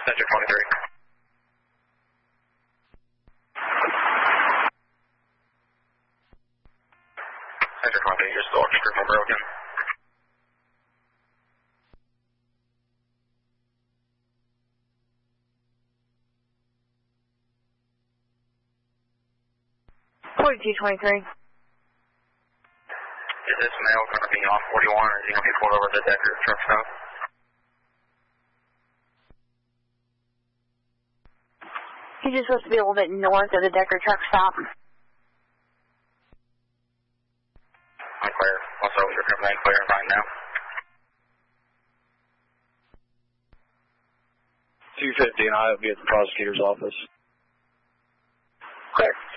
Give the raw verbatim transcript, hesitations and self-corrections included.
Center twenty-three. Center twenty-three, your still speakerphone broken. forty-two twenty-three. Is this male going to be on forty-one, or is he going to be pulled over the Decker truck stop? He's just supposed to be a little bit north of the Decker truck stop. Unclear. Also, you're coming in clear and fine now. two fifty, and I'll be at the prosecutor's office. Clear.